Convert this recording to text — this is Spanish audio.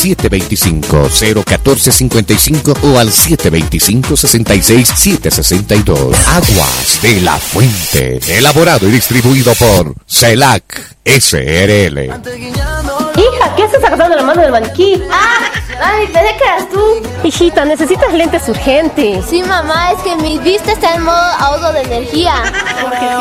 725-01455 o al 725-66-762. Aguas de la Fuente. Elaborado y distribuido por CELAC SRL. Hija, ¿qué haces agarrando la mano del maniquí? Mami, pensé que eras tú. Hijita, necesitas lentes urgentes. Sí, mamá, es que mi vista está en modo ahorro de energía.